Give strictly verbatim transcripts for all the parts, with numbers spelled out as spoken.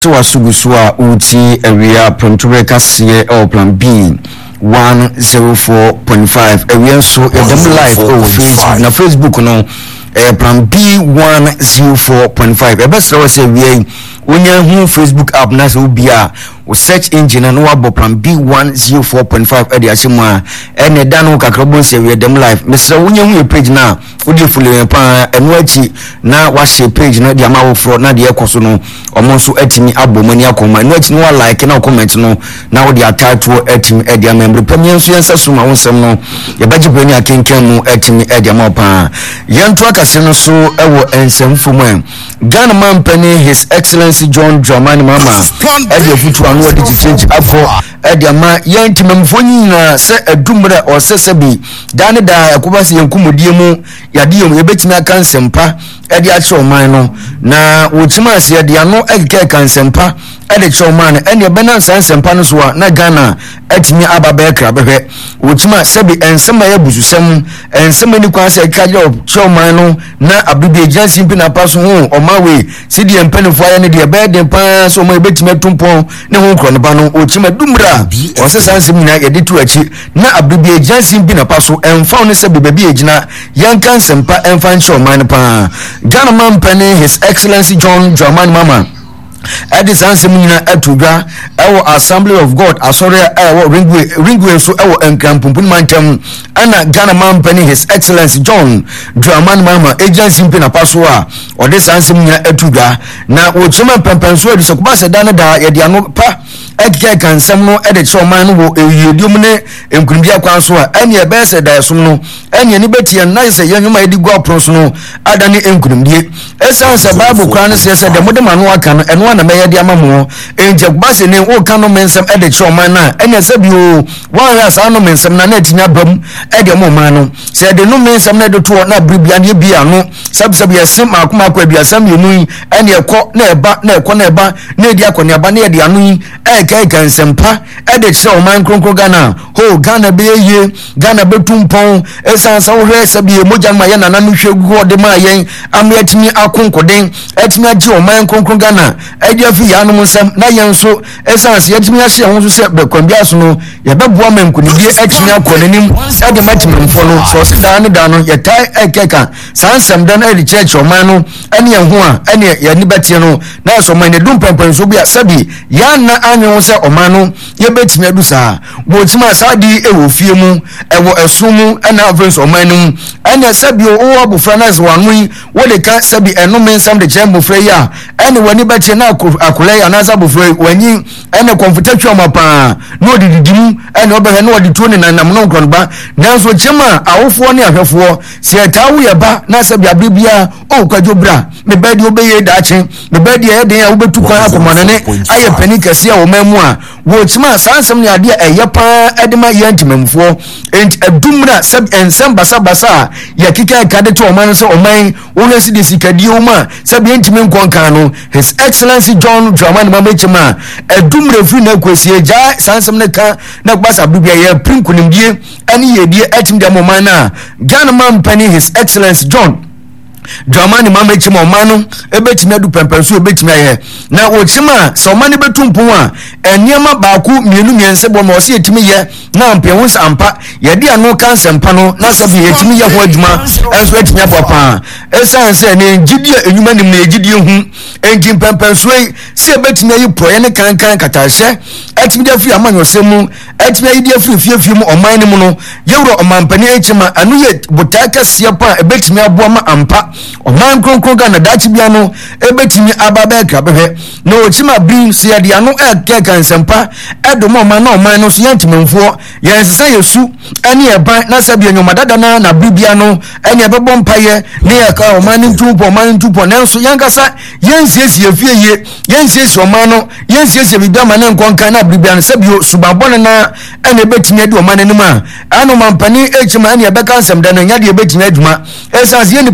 So asugusua uti area Pronture Kasiye or Plan B one oh four point five area so edem live oh Facebook na Facebook no eh Plan B one oh four point five e best we say we onya hu Facebook app na so bia o search engine na wa Plan B one oh four point five e dia chema ene da no kakrabon say we edem live mesra onya hu page na odi follow pa eno achi na wa share page na dia ma wo fro na dia ekoso no omo nso atimi abomani akoma eno achi no wa like na comment no na wo dia attach wo atimi e dia member pamien so yensa suma wonsem no ye baje bani akenkan mu atimi e dia ma pa yanto akase no so ewo ensem fumu Ghana man penny His Excellency John Dramani Mahama e dia futu anu odi change afọ e dia ma yantima mfonyi na se adumre o sesebi dane da akobase yankumodie mu yade yom yebetimi aka nsempa e dia che oman no na wotima ase e dia no ekeke kan nsempa e de che oman ene be na nsempa no so na Ghana atimi ababe kra behwe wotima sebi ensema ya bususem ensema ni kwa se kaje che oman no na abibie jansi mpi na paso ho omawe sidi empenfo ya ne de be de pa so mo ebetimi tumpon ne ho kro ne ba no wotima dumra o se sansem nyina yede tu achi na abibie jansi mpi na paso emfa no sebi bebi ejina yanka nsempa emfa nche oman pa Ghana man penny His Excellency John Dramani Mahama Edis ansem nyina atudwa ewo Assembly of God asore ewo ringwe ringwe so ewo enkrampumpu mantem ana Ghana man penny His Excellency John Dramani Mahama agency mpi na paso a odis ansem nyina atudwa na wochema pempenso edi sokuba se dane da yede ano pa ekeke kansem no ede che oman no wo ewiedium ne enkunbia kwan so a ene e be se da so no ene ni betie na se yenwuma edi go apron so no adane enkunbie esan se bible kwan no se se de modema no aka no eno na meye de amamo enje gbase ne wo kan no mensem ede che oman na ene se bio wan ya sa no mensem na na tinya bam ede mo man no se de no mensem na de to na bribia ne bia no sab sab yesem akoma akwa bia sam yenu ene ekọ na eba na ekọ na eba na edi akọ eba na edi anu e kai kan sempa e de kire o man kronkro Ghana ho Ghana be ye Ghana betumpon esan sa wo hwe sabie moja ma ye nana no hwe gu de ma yen ametimi akonkoden etimi agi o man kronkro Ghana e de afi ya no musam na yen so esan se etimi ahye ho so se be kwambia so no ye beboa manku ni bi etimi akonenim e de matimi mfo no so se da ne da no ye tai ekeka sansam da na e de church o man no ene ho a ene ye ni betie no na so man ne dum pempen so bia sabi ya na anyo se omano ye betimi adusa wo tima sadi ewo fie mu ewo esumu ena avens omanu ena sabi o abufra na ze wanwi wo de ka sabi eno mensam de chembo fra ya ena wani betie na akule ya na sabu fra wanyi ena comfortable mapa no dididim ena obehe no de tuo ne nanam no nkronba nanso chema awofo ne ahwefo se tawo ye ba na sabi abibia o kwadwobra me bedi obeye dache me bedi e den ya wo betu kwa akomanane aye pani kase ya wo mamu a wo chima sansem ne ade eye pa edema yantimamfo ent adumra sab ensem basa basa ya kika kade to oman so oman wo hesi de sikadi o ma sab yantimen konka no His Excellency John Dramani Mahama chima adumra fri na kwasie ja sansem ne ka na gbasa bibia ya prinkunimdie ani yedie etimde oman na Ghana man penny His Excellency John Dramani Mahama chima omanu ebetimi adu pempenso ebetimi aye na wo chima so omani betumpon a eniema baaku mienu miense bo ma ose etimi ye na mpehun sampa ye dia no kansempa no na sabi etimi ye ho adwuma enso etimi papa esanse ne gidie enwuma nim na gidie hu enjin pempenso se ebetimi ayi proye ne kankan katahye etimi dia fi amanyosemu etimi ayi dia fi fiefie mu oman ne mu no yewro omampani echima anu ye botaka siepa ebetimi aboa ma ampa oman kronkron Ghana dachi bia no ebetimi ababe kra behwe na ochima bi se ya dia no eke kansempa edomo oman na oman no so yantimemfo yensa yesu ene eba na sabia nyomadada na na bibia no ene ebebo mpaye ne ya ka oman ntupo oman ntupo nanso yankasa yensiesie fie ye yensiesie oman no yensiesie bibia ma ne nkonkan na bibia no sabio subabone na ene ebetimi adi oman ne ma ano mampani echima ene ebeka nsem da no nya de ebetimi adwuma esase ye ni pada sani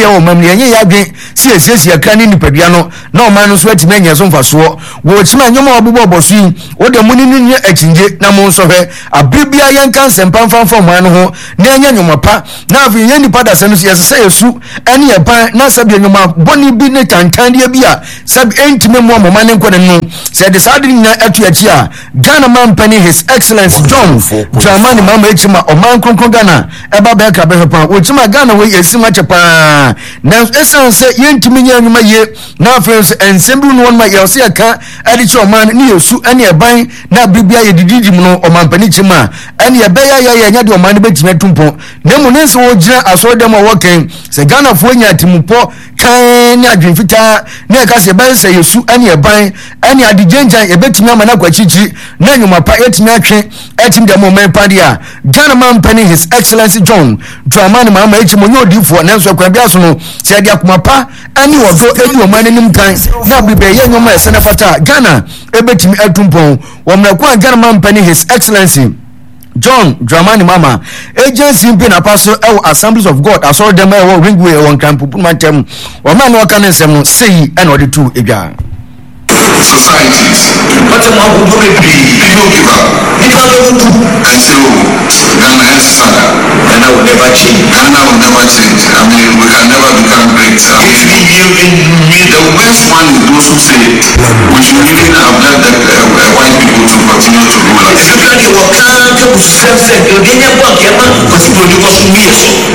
ye o mam ye ya dwen si esiesie aka ni nipadua no na o man no so atime nya so mfaso wo chima nyoma obubo obosu yi wo de muni ni achinje na mo so hwe abibia yen kan sempan fanfan man no ho na nya nyoma pa na afi ye nipa da sanu ye se yesu ene ye ban na sabi nyoma boni bi ne tantan de bia sabi entime mo mo man nko ne no se de sadi na atu achi a Ghana man pani his excellence John Dramani mama echima o man kronkron Ghana eba be ka be pa wo chima Ghana we esima chepa na esan se yentimi nya nyuma ye na afense ensembi no won ma ye se aka ade chi o man ni yesu ene e ban na bibia ye dididi mu no o man pani chima ene ye be ya ya ya nya de o man betime tumpo na mu ne se wo gira aso dem o woken se Ghana fo nya timupo kan ni adwenfita na ka se ban se yesu ene e ban ene adigenjan ye betime amana kwachichi na nyuma pa etime atwe etim dem o man padia Ghana man pani his excellency John Dramani mama echimo nyodifo na nso kwa bia so no se dia kuma pa ani wodo edi o man nim kan na bibe ye nyoma ese na fata Ghana ebetimi atumpon wo mra kwa Ghana man pani his excellency John Dramani mama agency bi na paso e Assemblies of God asoro dem e wo ringway won kan pupumantem wo man no kan nsem no sei e na odi tu edwa societies. But the one who will be, people give up. People don't do. And so, Ghana has saga. Ghana will never change. Ghana will never change. I mean, we can never become great. Uh, if we give in me, the worst one is those who say we should even have let the uh, white people to continue to rule us. If you are the worker, you will serve them. You will never get one, but you will do what you wish.